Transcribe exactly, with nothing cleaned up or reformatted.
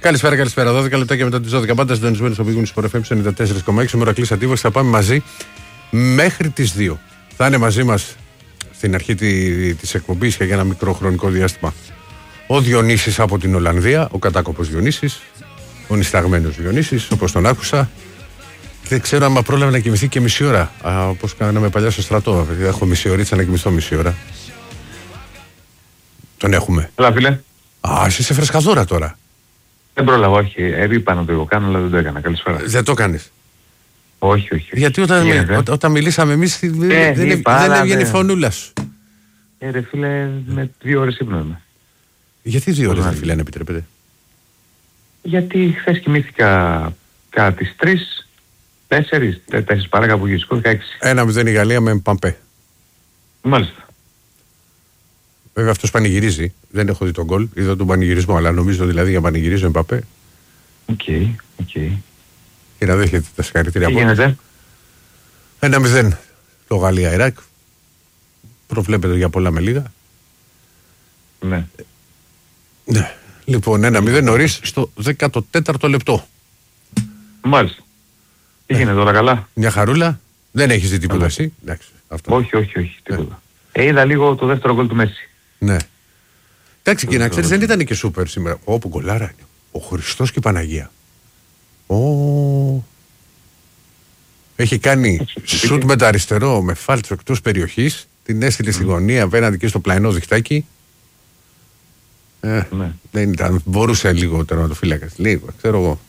Καλησπέρα, καλησπέρα. δώδεκα λεπτάκια μετά τις δώδεκα. Πάντα συντονισμένοι στο Big Win Sport εφ εμ ενενήντα τέσσερα κόμμα έξι. Μωρακλής Αττίβας. Θα πάμε μαζί μέχρι τις δύο. Θα είναι μαζί μας στην αρχή της εκπομπής και για ένα μικρό χρονικό διάστημα ο Διονύσης από την Ολλανδία, ο κατάκοπος Διονύσης, ο νησταγμένος Διονύσης, όπως τον άκουσα. Δεν ξέρω αν πρόλαβε να κοιμηθεί και μισή ώρα. Όπως κάναμε παλιά στο στρατό. Έχω μισή ωρίτσα να κοιμηθώ μισή ώρα. Τον έχουμε. Έλα, φίλε. Α, εσύ είσαι φρεσκαδόρα τώρα. Δεν πρόλαβα, όχι. Έπρεπε να το κάνω, αλλά δεν το έκανα. Καλησπέρα. Δεν το κάνεις. Όχι, όχι. όχι. Γιατί όταν, ό, ό, όταν μιλήσαμε εμείς ε, δεν, δεν, δεν έβγαινε η φωνούλα σου. Ε, ρε φίλε, με δύο ώρες ύπνο είμαι. Γιατί δύο ώρες, ρε φίλε, αν επιτρέπετε? Γιατί χθες κοιμήθηκα κατά τις τρεις, τέσσερις, τέσσερις παρά κάπου γύρω, δεκαέξι. Ένα μηδέν η Γαλλία με Μπαμπέ. Μάλιστα. Βέβαια αυτός πανηγυρίζει. Δεν έχω δει τον γκολ, είδα τον πανηγυρισμό, αλλά νομίζω δηλαδή για πανηγυρίζει ο Μπαμπέ. Οκ, οκ. Και να δέχεται τα συγχαρητήρια από όλους. Ένα μηδέν το Γαλλία-Ιράκ. Προβλέπεται για πολλά με λίγα. Ναι. Ναι. Λοιπόν, ένα μηδέν νωρίς στο δέκατο τέταρτο λεπτό. Μάλιστα. Τι ναι. γίνεται όλα καλά? Μια χαρούλα. Δεν έχεις δει τίποτα εσύ? Εντάξει, αυτό. Όχι, όχι, όχι, τίποτα. Ε, είδα λίγο το δεύτερο γκολ του Μέση. Ναι. Εντάξει, και να ξέρεις, δεν ήταν και σούπερ σήμερα. Όπου γκολάρα. Ο Χριστός και η Παναγία. Ο... Έχει κάνει σουτ με το αριστερό, με φάλτσο εκτός περιοχής. Την έστειλε στη γωνία απέναντι και στο πλαϊνό διχτάκι. Ε, ναι. Δεν ήταν, μπορούσε λίγο τερματοφύλακας. Λίγο, ξέρω εγώ.